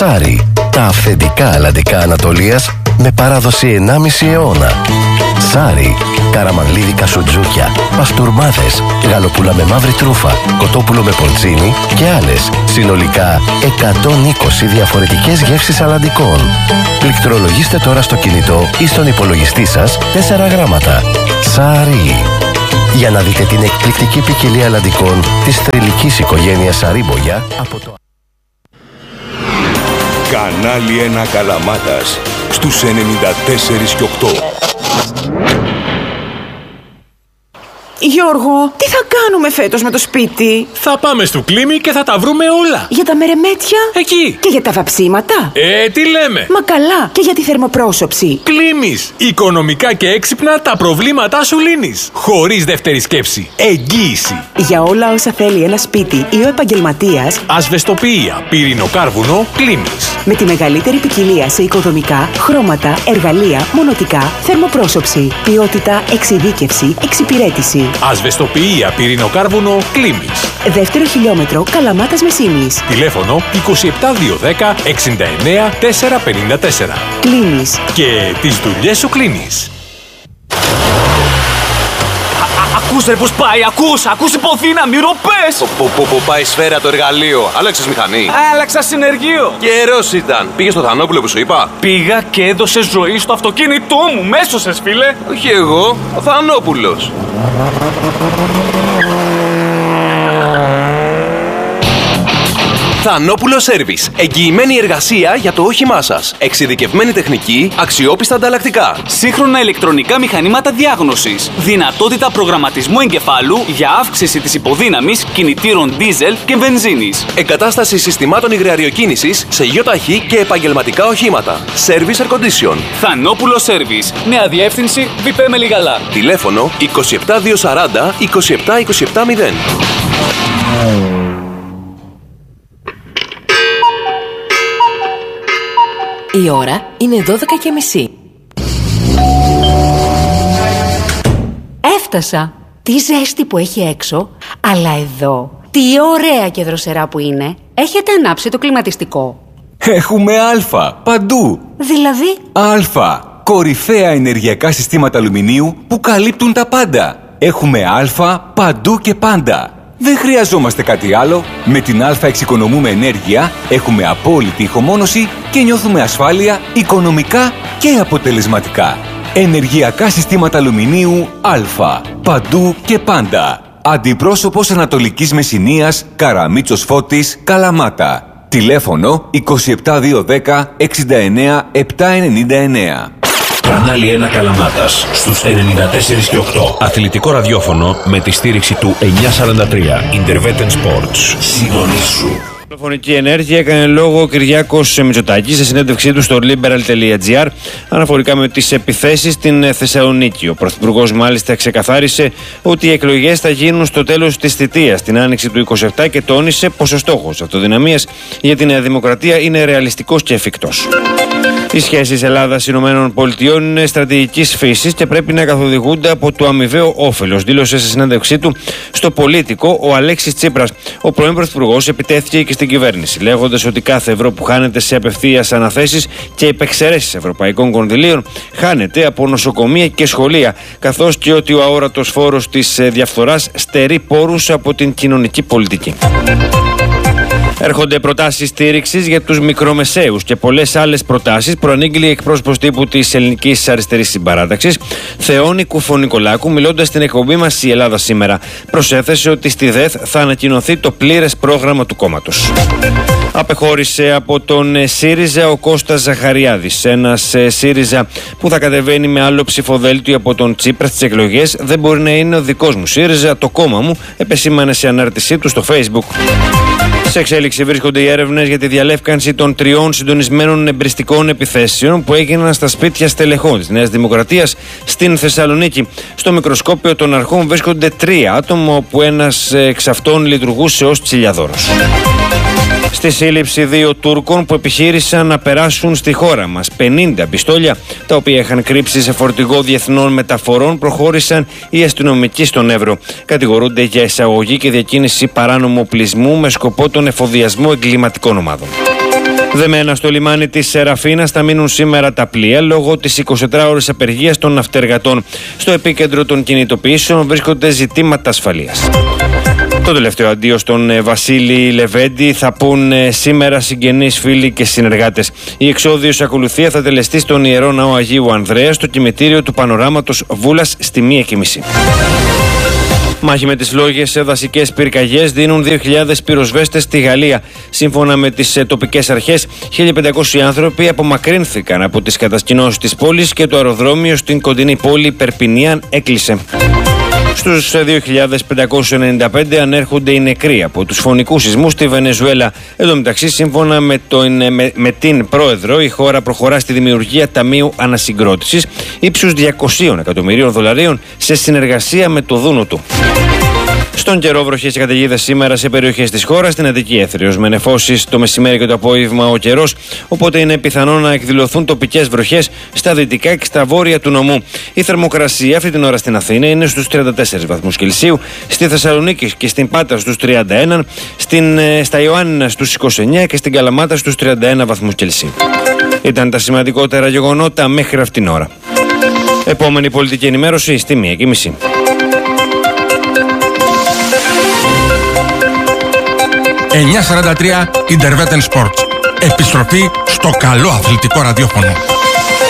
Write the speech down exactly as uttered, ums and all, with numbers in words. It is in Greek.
Σάρι, τα αυθεντικά αλαντικά Ανατολίας με παράδοση ενάμιση αιώνα. Σάρι, καραμανλίδικα σουτζούκια, παστούρμάδες, γαλοπούλα με μαύρη τρούφα, κοτόπουλο με πορτσίνι και άλλες. Συνολικά εκατόν είκοσι διαφορετικές γεύσεις αλαντικών. Πληκτρολογήστε τώρα στο κινητό ή στον υπολογιστή σας τέσσερα γράμματα. Σάρι. Για να δείτε την εκπληκτική ποικιλία αλαντικών της θρυλικής οικογένειας Σαρίμπογια από το... Κανάλι ένα Καλαμάτας στους ενενήντα τέσσερα και οκτώ. Γιώργο, τι θα κάνουμε φέτος με το σπίτι? Θα πάμε στο Κλίμι και θα τα βρούμε όλα. Για τα μερεμέτια? Εκεί. Και για τα βαψίματα? Ε, τι λέμε. Μα καλά, και για τη θερμοπρόσωψη. Κλίμις. Οικονομικά και έξυπνα τα προβλήματά σου λύνεις. Χωρίς δεύτερη σκέψη. Εγγύηση. Για όλα όσα θέλει ένα σπίτι ή ο επαγγελματίας. Ασβεστοποιία, πυρηνοκάρβουνο, Κλίμις. Με τη μεγαλύτερη ποικιλία σε οικοδομικά, χρώματα, εργαλεία, μονοτικά, θερμοπρόσωψη. Ποιότητα, εξειδίκευση, εξυπηρέτηση. Ασβεστοποιία, πυρηνοκάρβουνο, Κλίμις. Δεύτερο χιλιόμετρο, Καλαμάτας Μεσίνης. Τηλέφωνο είκοσι επτά διακόσια δέκα εξήντα εννέα τετρακόσια πενήντα τέσσερα. Κλείνεις. Και τις δουλειές σου κλείνεις. Ακούς ρε πως πάει, ακούς, ακούς υποδύναμη, ροπές! Πού πάει σφαίρα το εργαλείο, άλλαξες μηχανή. Άλλαξα συνεργείο. Καιρός ήταν. Πήγες στο Θανόπουλο που σου είπα. Πήγα και έδωσε ζωή στο αυτοκίνητό μου, μέσωσες φίλε. Όχι εγώ, ο Θανόπουλος. Θανόπουλο Σέρβις. Εγγυημένη εργασία για το όχημά σας. Εξειδικευμένη τεχνική, αξιόπιστα ανταλλακτικά. Σύγχρονα ηλεκτρονικά μηχανήματα διάγνωσης. Δυνατότητα προγραμματισμού εγκεφάλου για αύξηση της υποδύναμης κινητήρων δίζελ και βενζίνης. Εγκατάσταση συστημάτων υγραεριοκίνησης σε γιοταχή και επαγγελματικά οχήματα. Service Air Condition. Θανόπουλο Σέρβις. Νέα διεύθυνση Βιπέ Μελιγαλά. Τηλέφωνο είκοσι επτά διακόσια σαράντα είκοσι επτά είκοσι επτά μηδέν. Η ώρα είναι δώδεκα και μισή. Έφτασα. Τι ζέστη που έχει έξω. Αλλά εδώ, τι ωραία και δροσερά που είναι. Έχετε ανάψει το κλιματιστικό? Έχουμε Α παντού. Δηλαδή? Α. Κορυφαία ενεργειακά συστήματα αλουμινίου που καλύπτουν τα πάντα. Έχουμε Α παντού και πάντα. Δεν χρειαζόμαστε κάτι άλλο. Με την Α εξοικονομούμε ενέργεια, έχουμε απόλυτη ηχομόνωση και νιώθουμε ασφάλεια οικονομικά και αποτελεσματικά. Ενεργειακά συστήματα αλουμινίου Α. Παντού και πάντα. Αντιπρόσωπος Ανατολικής Μεσσηνίας, Καραμίτσος Φώτης, Καλαμάτα. Τηλέφωνο είκοσι επτά διακόσια δέκα εξήντα εννέα επτακόσια ενενήντα εννέα. Κανάλι ένα Καλαμάτας στους ενενήντα τέσσερα και οκτώ. Αθλητικό ραδιόφωνο με τη στήριξη του εννιακόσια σαράντα τρία. Intervetten Sports. Συντονίσου. Τηλεφωνική ενέργεια έκανε λόγο ο Κυριάκος Μητσοτάκης σε συνέντευξή του στο liberal.gr αναφορικά με τις επιθέσεις στην Θεσσαλονίκη. Ο Πρωθυπουργός μάλιστα ξεκαθάρισε ότι οι εκλογές θα γίνουν στο τέλος της θητείας, την άνοιξη του είκοσι επτά, και τόνισε πως ο στόχος αυτοδυναμίας για τη Νέα Δημοκρατία είναι ρεαλιστικός και εφικτός. Οι σχέσεις Ελλάδα-ΗΠΑ είναι στρατηγικής φύσης και πρέπει να καθοδηγούνται από το αμοιβαίο όφελος, δήλωσε σε συνέντευξή του στο Πολίτικο ο Αλέξης Τσίπρας. Ο πρώην Πρωθυπουργός επιτέθηκε και στην κυβέρνηση, λέγοντας ότι κάθε ευρώ που χάνεται σε απευθείας αναθέσεις και υπεξαιρέσεις ευρωπαϊκών κονδυλίων χάνεται από νοσοκομεία και σχολεία, καθώς και ότι ο αόρατος φόρος της διαφθοράς στερεί πόρους από την κοινωνική πολιτική. Έρχονται προτάσεις στήριξης για τους μικρομεσαίους και πολλές άλλες προτάσεις, προανήγγειλε η εκπρόσωπος τύπου της Ελληνικής Αριστερής Συμπαράταξης, Θεόνη Κουφονικολάκου, μιλώντας στην εκπομπή μας Η Ελλάδα Σήμερα. Προσέθεσε ότι στη ΔΕΘ θα ανακοινωθεί το πλήρες πρόγραμμα του κόμματος. Απεχώρησε από τον ΣΥΡΙΖΑ ο Κώστας Ζαχαριάδης. Ένας ΣΥΡΙΖΑ που θα κατεβαίνει με άλλο ψηφοδέλτιο από τον Τσίπρα στις εκλογές δεν μπορεί να είναι ο δικός μου ΣΥΡΙΖΑ, το κόμμα μου, επεσήμανε σε ανάρτησή του στο Facebook. Σε εξέλιξη βρίσκονται οι έρευνες για τη διαλεύκανση των τριών συντονισμένων εμπριστικών επιθέσεων που έγιναν στα σπίτια στελεχών της Νέας Δημοκρατίας στην Θεσσαλονίκη. Στο μικροσκόπιο των αρχών βρίσκονται τρία άτομα, όπου ένας εξ αυτών λειτουργούσε ως τσιλιαδόρος. Στη σύλληψη δύο Τούρκων που επιχείρησαν να περάσουν στη χώρα μας. πενήντα πιστόλια, τα οποία είχαν κρύψει σε φορτηγό διεθνών μεταφορών, προχώρησαν οι αστυνομικοί στον Εύρο. Κατηγορούνται για εισαγωγή και διακίνηση παράνομου οπλισμού με σκοπό τον εφοδιασμό εγκληματικών ομάδων. Δεμένα στο λιμάνι της Σεραφίνας θα μείνουν σήμερα τα πλοία λόγω της εικοσιτετράωρης απεργίας των ναυτεργατών. Στο επίκεντρο των κινητοποιήσεων βρίσκονται ζητήματα ασφαλείας. Το τελευταίο αντίο στον Βασίλη Λεβέντη θα πούν σήμερα συγγενείς, φίλοι και συνεργάτες. Η εξόδιος ακολουθία θα τελεστεί στον Ιερό Ναό Αγίου Ανδρέα στο κημητήριο του Πανοράματος Βούλας στη μία και μισή. Μάχη με τις φλόγες σε δασικές πυρκαγιές δίνουν δύο χιλιάδες πυροσβέστες στη Γαλλία. Σύμφωνα με τις τοπικές αρχές, χίλια πεντακόσιοι άνθρωποι απομακρύνθηκαν από τις κατασκηνώσεις της πόλης και το αεροδρόμιο στην κοντινή πόλη Περπινιάν έκλεισε. Στους δύο χιλιάδες πεντακόσιοι ενενήντα πέντε ανέρχονται οι νεκροί από τους φωνικούς σεισμούς στη Βενεζουέλα. Εν τω μεταξύ, σύμφωνα με, τον, με, με την πρόεδρο, η χώρα προχωρά στη δημιουργία ταμείου ανασυγκρότησης ύψους διακοσίων εκατομμυρίων δολαρίων σε συνεργασία με το Δούνο του. Στον καιρό, βροχές και καταιγίδες σήμερα σε περιοχές της χώρας, στην Αττική έθριος με νεφώσεις το μεσημέρι και το απόγευμα ο καιρός, οπότε είναι πιθανό να εκδηλωθούν τοπικές βροχές στα δυτικά και στα βόρεια του νομού. Η θερμοκρασία αυτή την ώρα στην Αθήνα είναι στους τριάντα τέσσερις βαθμούς Κελσίου, στη Θεσσαλονίκη και στην Πάτρα στους τριάντα ένα, στην, στα Ιωάννινα στους είκοσι εννέα και στην Καλαμάτα στους τριάντα ένα βαθμούς Κελσίου. Ήταν τα σημαντικότερα γεγονότα μέχρι αυτήν την ώρα. Επόμενη πολιτική ενημέρωση στη μία και μισή. εννιακόσια σαράντα τρία Interveten Sports. Επιστροφή στο καλό αθλητικό ραδιόφωνο.